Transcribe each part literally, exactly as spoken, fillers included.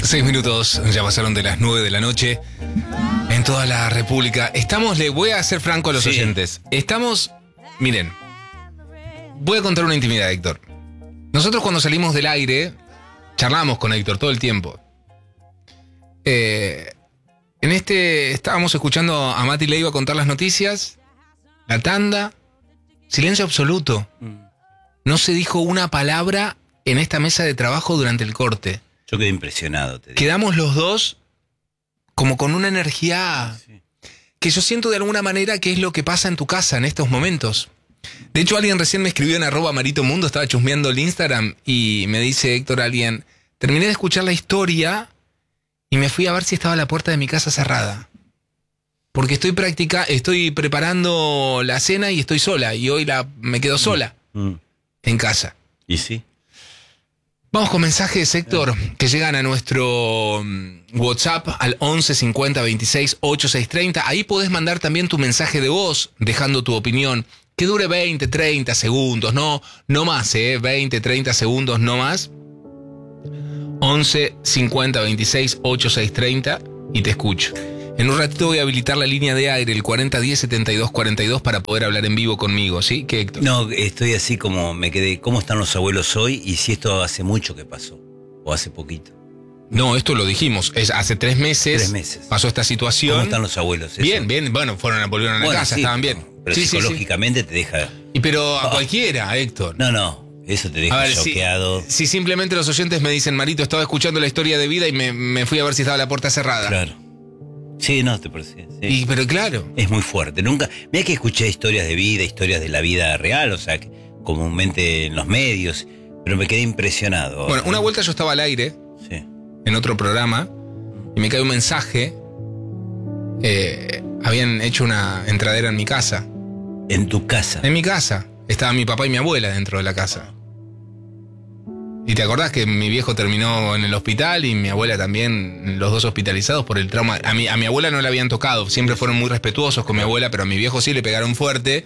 Seis minutos, ya pasaron de las nueve de la noche en toda la República. Estamos, le voy a ser franco a los sí. oyentes. Estamos, miren, voy a contar una intimidad, Héctor. Nosotros cuando salimos del aire, charlamos con Héctor todo el tiempo. Eh, en este, estábamos escuchando a Mati Leiva contar las noticias, la tanda, silencio absoluto. No se dijo una palabra en esta mesa de trabajo durante el corte. Yo quedé impresionado. Te digo. Quedamos los dos como con una energía sí. que yo siento de alguna manera que es lo que pasa en tu casa en estos momentos. De hecho, alguien recién me escribió en arroba Marito Mundo, estaba chusmeando el Instagram y me dice, Héctor, alguien, terminé de escuchar la historia y me fui a ver si estaba la puerta de mi casa cerrada. Porque estoy practica, estoy preparando la cena y estoy sola y hoy la, me quedo sola mm. en casa. ¿Y sí? Vamos con mensajes, Héctor, que llegan a nuestro WhatsApp al once cincuenta veintiséis ochenta y seis treinta. Ahí podés mandar también tu mensaje de voz, dejando tu opinión, que dure veinte, treinta segundos, no, no más, ¿eh? veinte, treinta segundos, no más. once cincuenta veintiséis ochenta y seis treinta y te escucho. En un ratito voy a habilitar la línea de aire, el cuarenta diez setenta y dos cuarenta y dos, para poder hablar en vivo conmigo, ¿sí? ¿Qué, Héctor? No, estoy así como me quedé. ¿Cómo están los abuelos hoy? Y si esto hace mucho que pasó, o hace poquito. No, esto lo dijimos. Es hace tres meses, tres meses pasó esta situación. ¿Cómo están los abuelos? Eso? Bien, bien. Bueno, fueron a volvieron a la bueno, casa, sí, estaban bien. Pero sí, psicológicamente sí, sí. te deja... Y pero a oh. cualquiera, Héctor. No, no. Eso te deja choqueado. Si, si simplemente los oyentes me dicen, Marito, estaba escuchando la historia de vida y me, me fui a ver si estaba la puerta cerrada. Claro. Sí, no, te parece. Sí. Y, pero claro. Es muy fuerte. Nunca. Mira que escuché historias de vida, historias de la vida real, o sea, que comúnmente en los medios, pero me quedé impresionado. Bueno, una vuelta yo estaba al aire, sí. en otro programa, y me cae un mensaje. Eh, habían hecho una entradera en mi casa. ¿En tu casa? En mi casa. Estaba mi papá y mi abuela dentro de la casa. ¿Y te acordás que mi viejo terminó en el hospital y mi abuela también, los dos hospitalizados por el trauma? A mi, a mi abuela no le habían tocado, siempre fueron muy respetuosos con mi abuela, pero a mi viejo sí le pegaron fuerte.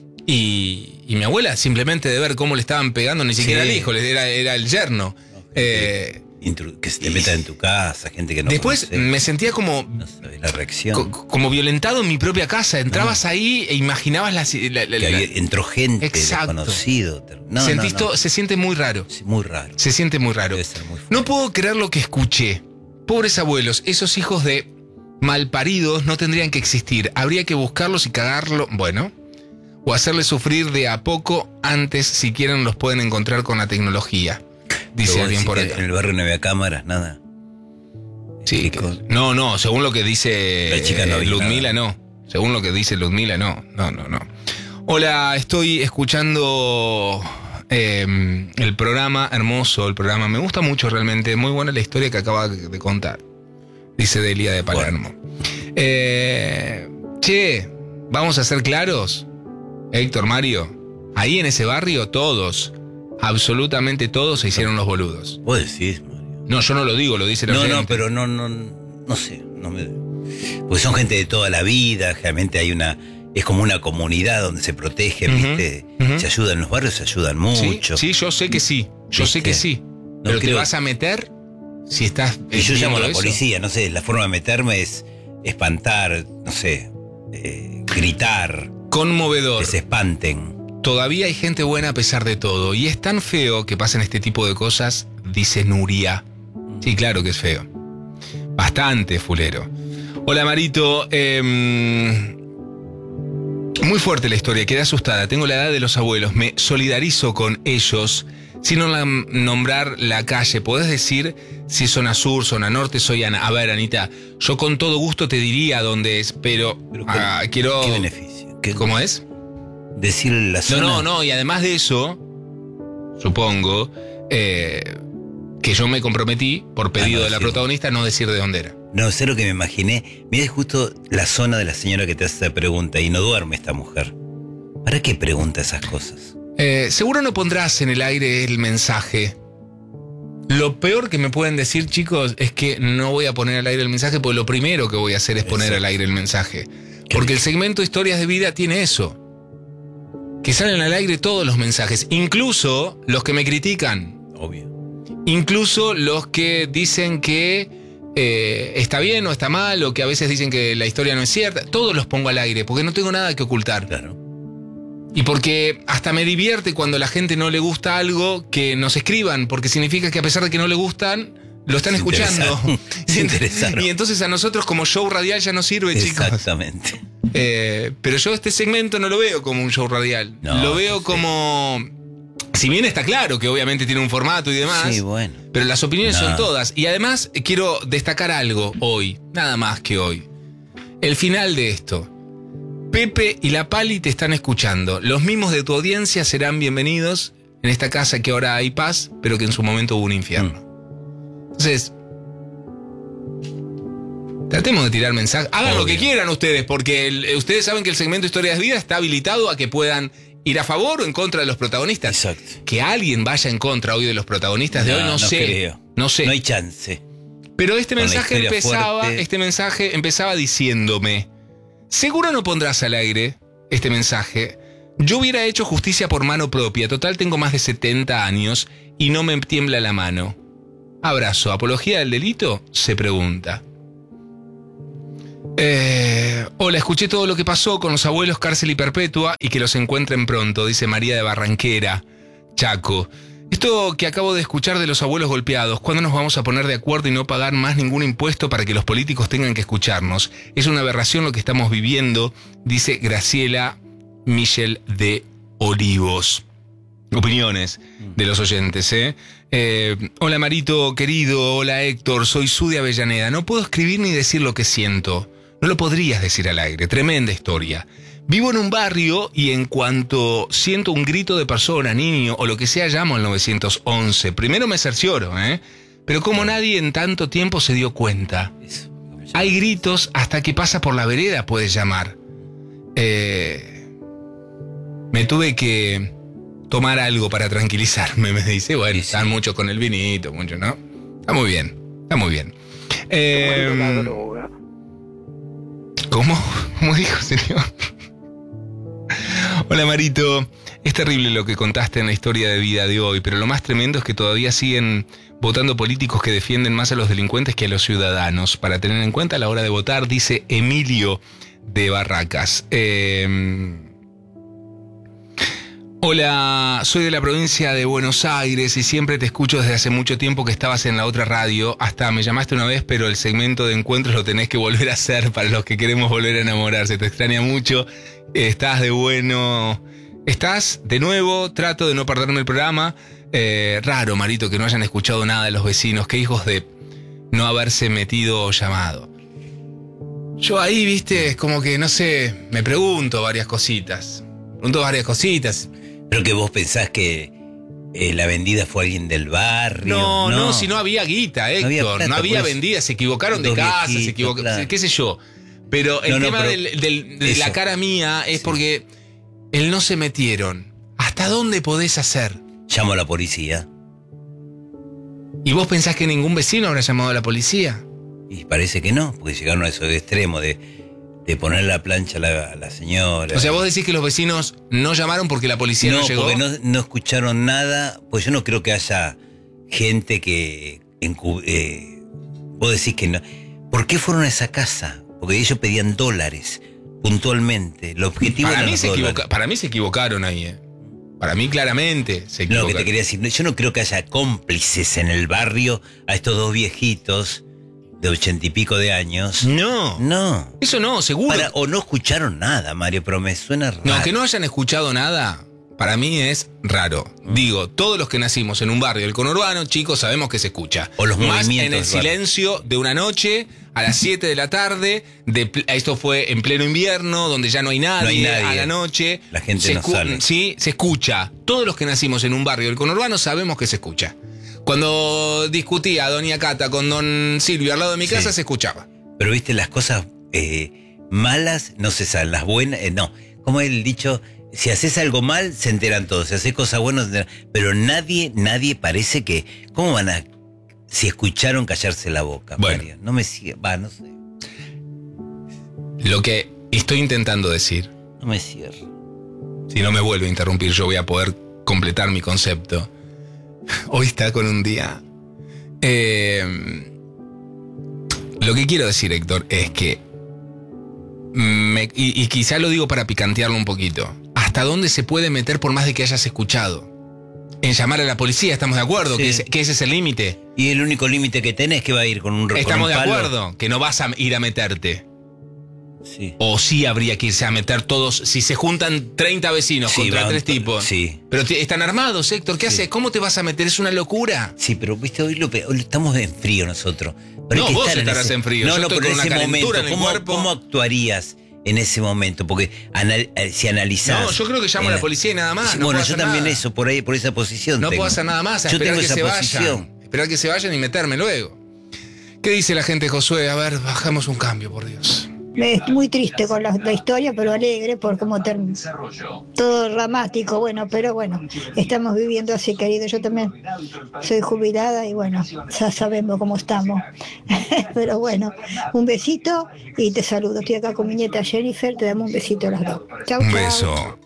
Y, y mi abuela, simplemente de ver cómo le estaban pegando, ni siquiera sí. el hijo, era, era el yerno. No, eh, que se te meta en tu casa, gente que no Después conoce. me sentía como... No sabes la reacción. Co como violentado en mi propia casa. Entrabas no. ahí e imaginabas la... la, la, la había, entró gente desconocido. No, Sentís no, no. todo, se siente muy raro. Sí, muy raro. Se siente muy raro. Debe ser muy no puedo creer lo que escuché. Pobres abuelos, esos hijos de malparidos no tendrían que existir. Habría que buscarlos y cagarlo, bueno, o hacerles sufrir de a poco antes, si quieren los pueden encontrar con la tecnología. Dice alguien por acá. En el barrio no había cámaras, nada. Sí, que, no, no, según lo que dice la chica no eh, Ludmila, nada. no. Según lo que dice Ludmila, no, no, no, no. Hola, estoy escuchando eh, el programa, hermoso el programa, me gusta mucho realmente, muy buena la historia que acaba de contar, dice Delia de Palermo. Bueno. Eh, che, vamos a ser claros, Héctor, Mario, ahí en ese barrio todos, absolutamente todos se hicieron los boludos. Vos decís, Mario. No, yo no lo digo, lo dice la No, gente. no, pero no, no, no sé, no me... Porque son gente de toda la vida, realmente hay una... Es como una comunidad donde se protegen, uh-huh, ¿viste? Uh-huh. Se ayudan, los barrios se ayudan mucho. Sí, sí, yo sé que sí, yo ¿viste? sé que sí. No pero creo... te vas a meter si estás... Y yo llamo a la eso. policía, no sé, la forma de meterme es espantar, no sé, eh, gritar. Conmovedor. Que se espanten. Todavía hay gente buena a pesar de todo. Y es tan feo que pasen este tipo de cosas, dice Nuria. Sí, claro que es feo. Bastante fulero. Hola, Marito. Eh... Muy fuerte la historia, quedé asustada. Tengo la edad de los abuelos. Me solidarizo con ellos. Sin nombrar la calle, ¿podés decir si es zona sur, zona norte? Soy Ana. A ver, Anita, yo con todo gusto te diría dónde es, pero, pero ah, quiero... ¿Qué beneficio? ¿Qué... ¿Cómo es? Decir la zona. No, no, no. Y además de eso, supongo eh, que yo me comprometí, por pedido ah, no, de la sí. protagonista, no decir de dónde era. No, sé lo que me imaginé. Mira justo la zona de la señora que te hace esa pregunta y no duerme esta mujer. ¿Para qué pregunta esas cosas? Eh, seguro no pondrás en el aire el mensaje. Lo peor que me pueden decir, chicos, es que no voy a poner al aire el mensaje, porque lo primero que voy a hacer es poner Exacto. al aire el mensaje. Porque el segmento Historias de Vida tiene eso. Que salen al aire todos los mensajes, incluso los que me critican. Obvio. Incluso los que dicen que eh, está bien o está mal, o que a veces dicen que la historia no es cierta. Todos los pongo al aire, porque no tengo nada que ocultar. Claro. Y porque hasta me divierte cuando a la gente no le gusta algo que nos escriban, porque significa que a pesar de que no le gustan, lo están Se escuchando. Se interesaron. Y entonces a nosotros como show radial ya no sirve, chicos. Exactamente. Eh, pero yo este segmento no lo veo como un show radial. No, lo veo sí. como... Si bien está claro que obviamente tiene un formato y demás, Sí, bueno. pero las opiniones No. son todas. Y además quiero destacar algo hoy, nada más que hoy. El final de esto. Pepe y la Pali te están escuchando. Los mimos de tu audiencia serán bienvenidos en esta casa que ahora hay paz, pero que en su momento hubo un infierno. Mm. Entonces, tratemos de tirar mensajes. Hagan Obvio. lo que quieran ustedes, porque el- ustedes saben que el segmento Historias de Vida está habilitado a que puedan ir a favor o en contra de los protagonistas. Exacto. Que alguien vaya en contra hoy de los protagonistas de hoy, no, sé. creo. No sé. No hay chance. Pero este Con la mensaje historia empezaba, fuerte. este mensaje empezaba diciéndome: seguro no pondrás al aire este mensaje. Yo hubiera hecho justicia por mano propia. Total, tengo más de setenta años y no me tiembla la mano. Abrazo. ¿Apología del delito? Se pregunta. Eh, hola, escuché todo lo que pasó con los abuelos, cárcel y perpetua, y que los encuentren pronto, dice María de Barranquera, Chaco. Esto que acabo de escuchar de los abuelos golpeados, ¿cuándo nos vamos a poner de acuerdo y no pagar más ningún impuesto para que los políticos tengan que escucharnos? Es una aberración lo que estamos viviendo, dice Graciela Michel de Olivos. Opiniones de los oyentes, ¿eh? Eh, hola Marito, querido, hola Héctor, soy Su de Avellaneda. No puedo escribir ni decir lo que siento. No lo podrías decir al aire, tremenda historia. Vivo en un barrio y en cuanto siento un grito de persona, niño o lo que sea, llamo al nueve once. Primero me cercioro, ¿eh? Pero como nadie en tanto tiempo se dio cuenta. Eso. Hay gritos hasta que pasa por la vereda, puedes llamar. Eh, me tuve que tomar algo para tranquilizarme, me dice. Bueno, Sí, sí. están mucho con el vinito, mucho, ¿no? Está muy bien, está muy bien. Eh, ¿Cómo? ¿Cómo dijo, señor? Hola Marito, es terrible lo que contaste en la historia de vida de hoy, pero lo más tremendo es que todavía siguen votando políticos que defienden más a los delincuentes que a los ciudadanos. Para tener en cuenta a la hora de votar, dice Emilio de Barracas. Eh... Hola, soy de la provincia de Buenos Aires y siempre te escucho desde hace mucho tiempo que estabas en la otra radio. Hasta me llamaste una vez, pero el segmento de encuentros lo tenés que volver a hacer para los que queremos volver a enamorarse. Te extraña mucho. Estás de bueno. Estás de nuevo. Trato de no perderme el programa. Eh, raro, Marito, que no hayan escuchado nada de los vecinos. Qué hijos de no haberse metido llamado. Yo ahí, viste, es como que, no sé, me pregunto varias cositas. Pregunto varias cositas. Pero que vos pensás que eh, la vendida fue alguien del barrio. No, no, si no había guita, Héctor. No había había, plata, pues. vendida, se equivocaron de Dos casa, se viejitos, equivocaron, claro. qué sé yo. Pero el No, no, tema pero del, del- de eso. la cara mía es Sí. porque el no se metieron. ¿Hasta dónde podés hacer? Llamo a la policía. ¿Y vos pensás que ningún vecino habrá llamado a la policía? Y parece que no, porque llegaron a esos extremos de, de poner la plancha a la, a la señora. O sea, vos decís que los vecinos no llamaron porque la policía no, no, llegó. porque no, no escucharon nada. Pues yo no creo que haya gente que... encu- eh, vos decís que no. ¿Por qué fueron a esa casa? Porque ellos pedían dólares, puntualmente. El objetivo para, eran mí los se dólares. equivoca- para mí se equivocaron ahí, ¿eh? Para mí claramente se No, equivocaron. que te quería decir, yo no creo que haya cómplices en el barrio a estos dos viejitos de ochenta y pico de años. No, No. eso no, seguro. Para- o no escucharon nada, Mario, pero me suena raro. No, que no hayan escuchado nada, para mí es raro. Digo, todos los que nacimos en un barrio del conurbano, chicos, sabemos que se escucha. O los Más movimientos en el del barrio. silencio de una noche, a las siete de la tarde, de, pl- esto fue en pleno invierno, donde ya no hay nadie, No hay nadie. a la noche. La gente se no escu- sale. Sí, se escucha. Todos los que nacimos en un barrio del conurbano sabemos que se escucha. Cuando discutía doña Cata con don Silvio al lado de mi Sí. casa, se escuchaba. Pero viste, las cosas eh, malas no se saben, las buenas, eh, no. Como el dicho, si haces algo mal, se enteran todos. Si haces cosas buenas, se enteran. Pero nadie, nadie parece que... ¿Cómo van a... si escucharon callarse la boca, Bueno. Mario? No me sigue, va, no sé. Lo que estoy intentando decir, No me cierro. si no me vuelve a interrumpir, yo voy a poder completar mi concepto. Hoy está con un día Eh, lo que quiero decir, Héctor, es que, me, y, y quizá lo digo para picantearlo un poquito, ¿hasta dónde se puede meter por más de que hayas escuchado? En llamar a la policía, ¿estamos de acuerdo? Sí. Que, ese, que ese es el límite. Y el único límite que tenés es que va a ir con un Estamos con un de palo. acuerdo, que no vas a ir a meterte. Sí. O sí habría que irse a meter todos, si se juntan treinta vecinos sí, contra tres tipos. Sí. Pero te, están armados, Héctor, ¿qué sí. haces? ¿Cómo te vas a meter? Es una locura. Sí, pero viste, hoy, lo, hoy estamos en frío nosotros. Pero no, hay que vos estar estarás en, ese, en frío. No, Yo no, estoy pero con en una ese momento, en el ¿cómo, cuerpo. ¿cómo actuarías en ese momento? Porque anal, si analizás... No, yo creo que llamo a la policía y nada más. Sí, no bueno, yo también nada. eso, por ahí, por esa posición No tengo. puedo hacer nada más, a yo esperar tengo que esa se posición. vayan. Esperar que se vayan y meterme luego. ¿Qué dice la gente, Josué? A ver, bajamos un cambio, por Dios. Es muy triste con la, la historia, pero alegre por cómo termina. Todo dramático, bueno, pero bueno, estamos viviendo así, querido. Yo también soy jubilada y bueno, ya sabemos cómo estamos. Pero bueno, un besito y te saludo. Estoy acá con mi nieta Jennifer, te damos un besito a las dos. Chau, un chau. beso.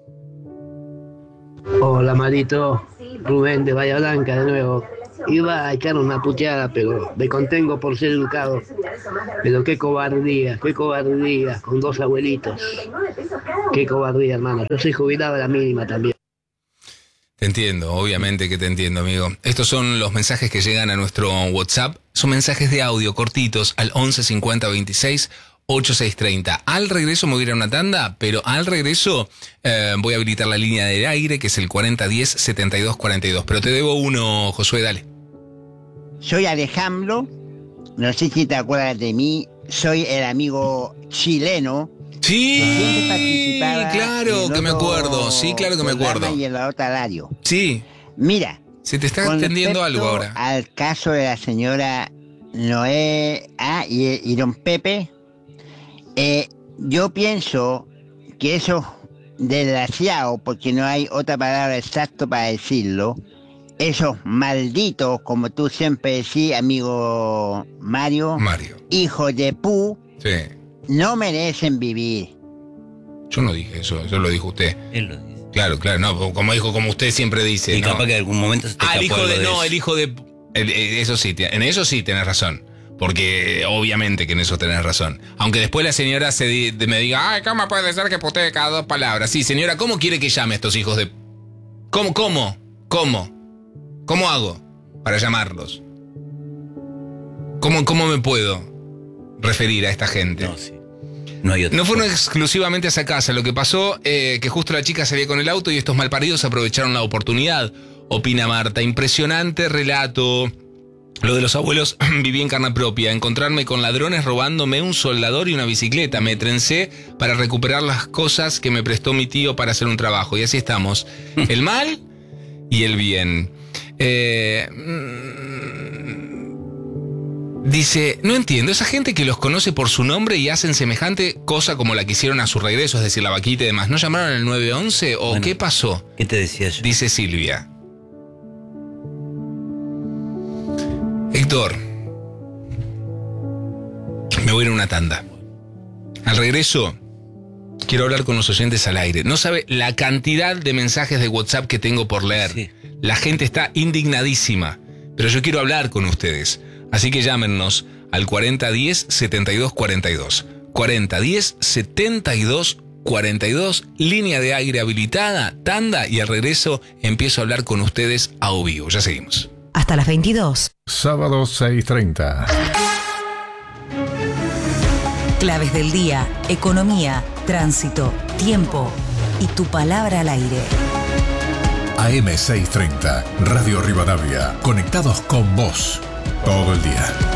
Hola, Marito. Rubén de Bahía Blanca de nuevo. Iba a echar una puteada, pero me contengo por ser educado. Pero qué cobardía, qué cobardía, con dos abuelitos. Qué cobardía, hermano. Yo soy jubilado a la mínima también. Te entiendo, obviamente que te entiendo, amigo. Estos son los mensajes que llegan a nuestro WhatsApp. Son mensajes de audio cortitos al once cincuenta veintiséis ochenta y seis treinta. Al regreso me voy a ir a una tanda, pero al regreso eh, voy a habilitar la línea de aire, que es el cuarenta diez setenta y dos cuarenta y dos. Pero te debo uno, Josué, dale. Soy Alejandro, no sé si te acuerdas de mí, soy el amigo chileno. Sí, claro que me acuerdo, sí, claro que me acuerdo. Y en la otra radio. Sí. Mira. Se te está extendiendo algo ahora. Al caso de la señora Noé ah, y, y don Pepe, eh, yo pienso que eso desgraciado, porque no hay otra palabra exacta para decirlo, esos malditos, como tú siempre decís, amigo Mario, Mario. hijos de pu, sí. no merecen vivir. Yo no dije eso, eso lo dijo usted. Él lo dice. Claro, claro, no, como dijo, como usted siempre dice. Y no. capaz que en algún momento se te ah, el hijo de, de no, eso. el hijo de, el, eso sí, en eso sí tenés razón. Porque obviamente que en eso tenés razón. Aunque después la señora se di, de, me diga, ay, ¿cómo puede ser que putee cada dos palabras? Sí, señora, ¿cómo quiere que llame a estos hijos de... ¿Cómo, cómo, cómo? ¿Cómo hago para llamarlos? ¿Cómo, cómo me puedo referir a esta gente? No, sí. No, hay no fueron exclusivamente a esa casa. Lo que pasó, eh, que justo la chica se veía con el auto y estos malparidos aprovecharon la oportunidad. Opina Marta. Impresionante relato. Lo de los abuelos viví en carne propia. Encontrarme con ladrones robándome un soldador y una bicicleta. Me trencé para recuperar las cosas que me prestó mi tío para hacer un trabajo. Y así estamos. El mal y el bien. Eh, dice, no entiendo, esa gente que los conoce por su nombre y hacen semejante cosa como la que hicieron a su regreso, es decir, la vaquita y demás, ¿no llamaron al nueve once o bueno, qué pasó? ¿Qué te decía yo? Dice Silvia. Héctor, me voy a ir a una tanda. Al regreso, quiero hablar con los oyentes al aire. No sabe la cantidad de mensajes de WhatsApp que tengo por leer. Sí. La gente está indignadísima, pero yo quiero hablar con ustedes. Así que llámenos al cuarenta diez setenta y dos cuarenta y dos. cuarenta diez setenta y dos cuarenta y dos, línea de aire habilitada, tanda, y al regreso empiezo a hablar con ustedes a vivo. Ya seguimos. Hasta las veintidós. Sábado seis treinta. Claves del día, economía, tránsito, tiempo y tu palabra al aire. A M seiscientos treinta, Radio Rivadavia, conectados con vos todo el día.